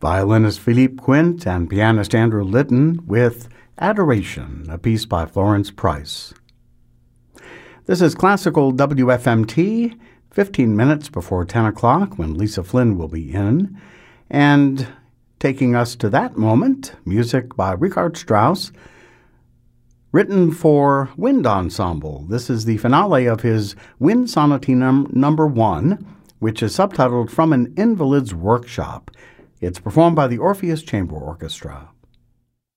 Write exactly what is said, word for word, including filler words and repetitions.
Violinist Philippe Quint and pianist Andrew Litton with Adoration, a piece by Florence Price. This is Classical W F M T, fifteen minutes before ten o'clock when Lisa Flynn will be in. And taking us to that moment, music by Richard Strauss, written for Wind Ensemble. This is the finale of his Wind Sonatina number one, which is subtitled From an Invalid's Workshop. It's performed by the Orpheus Chamber Orchestra.